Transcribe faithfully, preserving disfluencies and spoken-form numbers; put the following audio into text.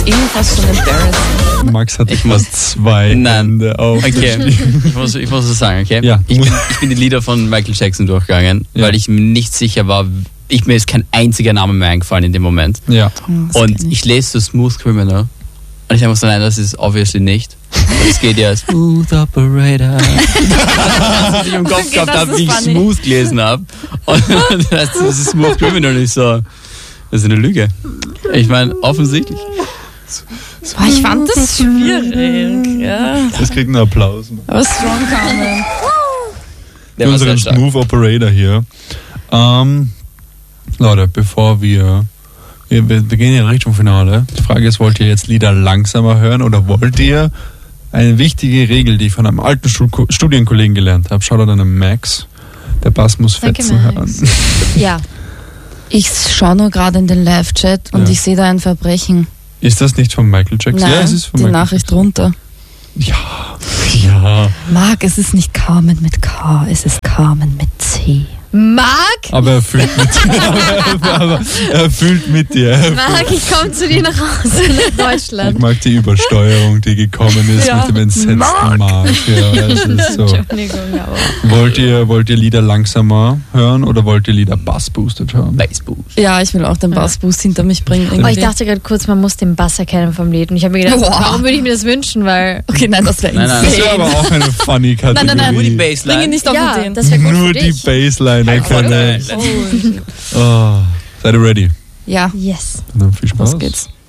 Irgendwas schon embarrassing. Max hat Ich fast muss- zwei Nein. Hände auf. Okay, ich muss, ich muss es sagen, okay? Ja. Ich, bin, ich bin die Lieder von Michael Jackson durchgegangen, Ja. weil ich mir nicht sicher war, ich, mir ist kein einziger Name mehr eingefallen in dem Moment. Ja. Das Und kenn ich lese so Smooth Criminal und ich habe so, nein, das ist obviously nicht. Und es geht ja Smooth Operator. Was ich im Kopf Okay, gehabt das habe, ist wie ich funny. Smooth gelesen habe. Und das heißt, das ist Smooth Criminal und ich so, das ist eine Lüge. Ich meine, offensichtlich. Boah, ich fand das schwierig. Ja. Das kriegt einen Applaus. Aber strong Carmen. Der war sehr Unseren stark. Smooth Operator hier. Ähm, Leute, bevor wir, wir, wir gehen in Richtung Finale. Die Frage ist, wollt ihr jetzt Lieder langsamer hören oder wollt ihr eine wichtige Regel, die ich von einem alten Stu- Studienkollegen gelernt habe? Schaut an einen Max. Der Bass muss Danke, fetzen Max. hören. Ja. Ich schaue nur gerade in den Live-Chat und Ja. ich sehe da ein Verbrechen. Ist das nicht von Michael Jackson? Nein, ja, es ist von die Michael Nachricht drunter. Jackson. Ja, ja. Marc, es ist nicht Carmen mit K, es ist Carmen mit C. Marc, Aber er fühlt mit dir. aber, aber er fühlt mit dir. Er Marc, ich komme zu dir nach Hause nach Ich Deutschland. mag die Übersteuerung, die gekommen ist Ja. mit dem entsetzten Mark. Ja, es ist so. Entschuldigung, aber. Wollt ihr, wollt ihr Lieder langsamer hören oder wollt ihr Lieder bass-boosted hören? Bassboost. Ja, ich will auch den Bassboost hinter mich bringen. Oh, Irgendwie. ich dachte gerade kurz, man muss den Bass erkennen vom Lied. Und ich habe mir gedacht, Boah. warum würde ich mir das wünschen? Weil. Okay, nein, das wäre Nein, nein, Das wäre insane. aber auch eine funny Kategorie. Nein, nein, nein, Nur die Bring ihn Bassline. nicht auf Ja, Ideen. das wäre gut Nur für die dich. Bassline erkennen. Oh, Oh, seid ihr ready? Ja, Yes. Dann viel Spaß. los geht's.